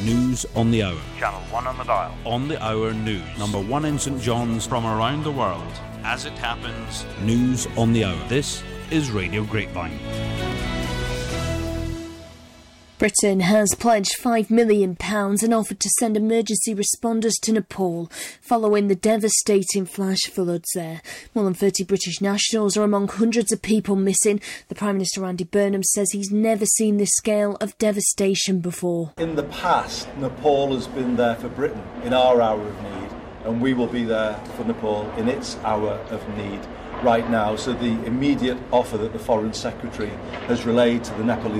News on the Hour. Channel 1 on the dial. On the Hour News. Number 1 in St John's. From around the world. As it happens. News on the Hour. This is Radio Grapevine. Britain has pledged £5 million and offered to send emergency responders to Nepal following the devastating flash floods there. More than 30 British nationals are among hundreds of people missing. The Prime Minister Andy Burnham says he's never seen this scale of devastation before. In the past, Nepal has been there for Britain in our hour of need, and we will be there for Nepal in its hour of need right now. So the immediate offer that the Foreign Secretary has relayed to the Nepalese